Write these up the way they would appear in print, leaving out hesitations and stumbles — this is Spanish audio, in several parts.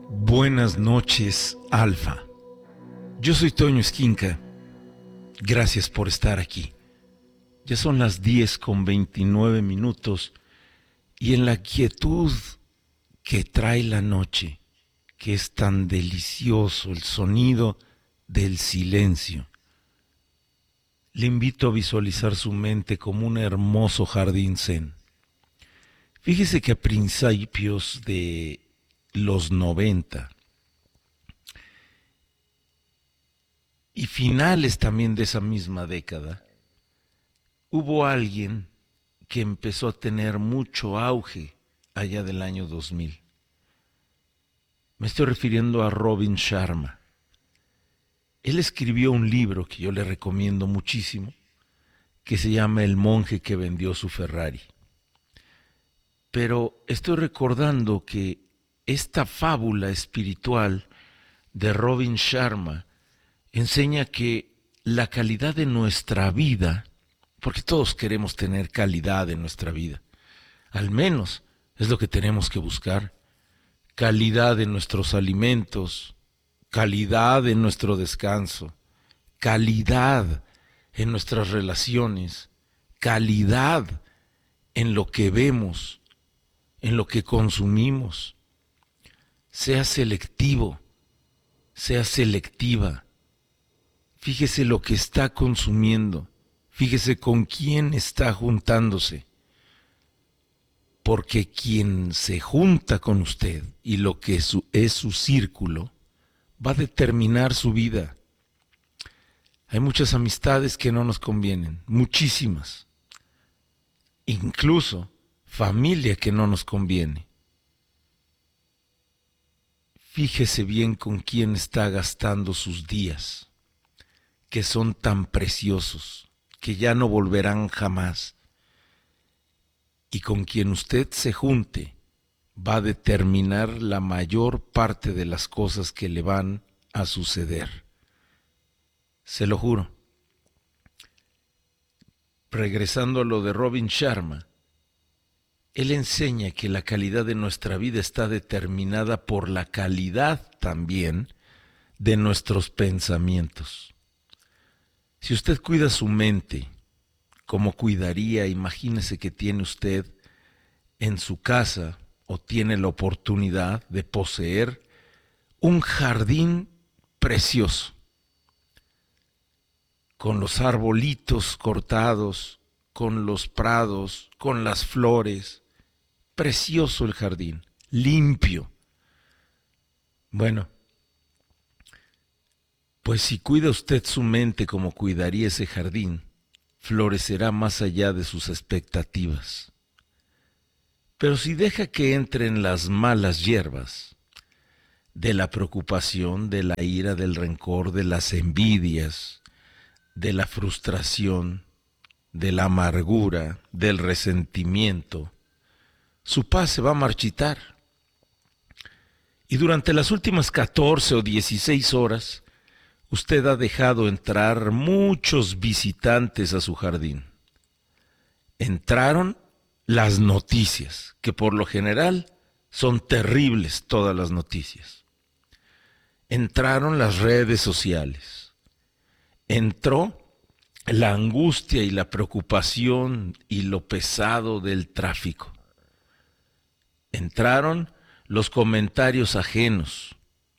Buenas noches, Alfa. Yo soy Toño Esquinca. Gracias por estar aquí. Ya son las 10:29 y en la quietud que trae la noche, que es tan delicioso el sonido del silencio, le invito a visualizar su mente como un hermoso jardín zen. Fíjese que a principios de los 90 y finales también de esa misma década, hubo alguien que empezó a tener mucho auge allá del año 2000. Me estoy refiriendo a Robin Sharma. Él escribió un libro que yo le recomiendo muchísimo, que se llama El monje que vendió su Ferrari. Pero estoy recordando que esta fábula espiritual de Robin Sharma enseña que la calidad de nuestra vida, porque todos queremos tener calidad en nuestra vida, al menos es lo que tenemos que buscar, calidad en nuestros alimentos, calidad en nuestro descanso, calidad en nuestras relaciones, calidad en lo que vemos, en lo que consumimos. Sea selectivo, sea selectiva. Fíjese lo que está consumiendo, fíjese con quién está juntándose. Porque quien se junta con usted y lo que es su círculo va a determinar su vida. Hay muchas amistades que no nos convienen, muchísimas. Incluso familia que no nos conviene. Fíjese bien con quién está gastando sus días, que son tan preciosos, que ya no volverán jamás. Y con quien usted se junte va a determinar la mayor parte de las cosas que le van a suceder. Se lo juro. Regresando a lo de Robin Sharma, él enseña que la calidad de nuestra vida está determinada por la calidad también de nuestros pensamientos. Si usted cuida su mente, como cuidaría, imagínese que tiene usted en su casa o tiene la oportunidad de poseer un jardín precioso, con los arbolitos cortados, con los prados, con las flores, precioso el jardín, limpio. Bueno, pues si cuida usted su mente como cuidaría ese jardín, florecerá más allá de sus expectativas. Pero si deja que entren las malas hierbas, de la preocupación, de la ira, del rencor, de las envidias, de la frustración, de la amargura, del resentimiento, su paz se va a marchitar. Y durante las últimas 14 o 16 horas, usted ha dejado entrar muchos visitantes a su jardín. Entraron las noticias, que por lo general son terribles todas las noticias. Entraron las redes sociales. Entró la angustia y la preocupación y lo pesado del tráfico. Entraron los comentarios ajenos.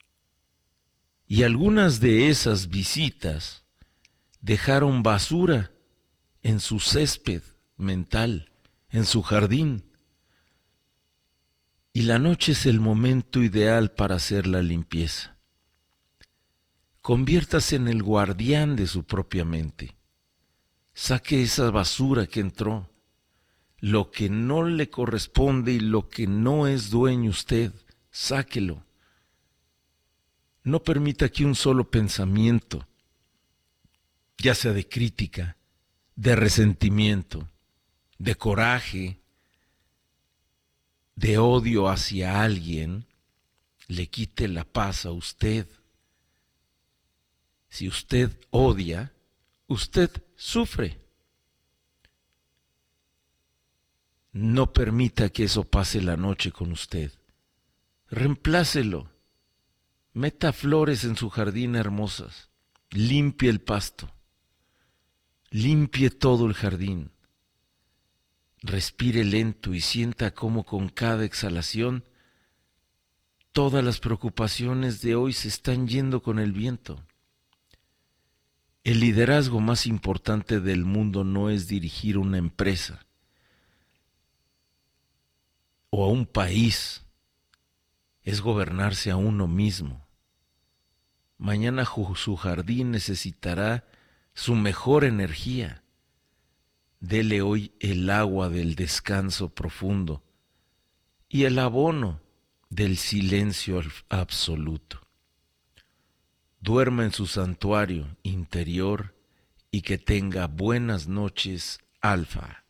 Y algunas de esas visitas dejaron basura en su césped mental, en su jardín. Y la noche es el momento ideal para hacer la limpieza. Conviértase en el guardián de su propia mente. Saque esa basura que entró, lo que no le corresponde y lo que no es dueño usted, sáquelo. No permita que un solo pensamiento, ya sea de crítica, de resentimiento, de coraje, de odio hacia alguien, le quite la paz a usted. Si usted odia, usted sufre. No permita que eso pase la noche con usted. Reemplácelo Meta flores en su jardín hermosas, limpie el pasto, limpie todo el jardín. Respire lento y sienta cómo con cada exhalación todas las preocupaciones de hoy se están yendo con el viento. El liderazgo más importante del mundo no es dirigir una empresa o a un país, es gobernarse a uno mismo. Mañana su jardín necesitará su mejor energía. Dele hoy el agua del descanso profundo y el abono del silencio absoluto. Duerma en su santuario interior y que tenga buenas noches, Alfa.